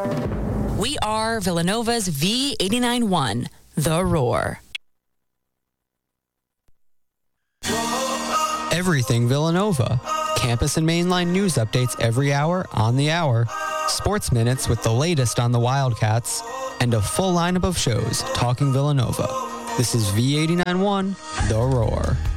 We are Villanova's V89.1, The Roar. Everything Villanova. Campus and mainline news updates every hour on the hour. Sports minutes with the latest on the Wildcats. And a full lineup of shows talking Villanova. This is V89.1, The Roar.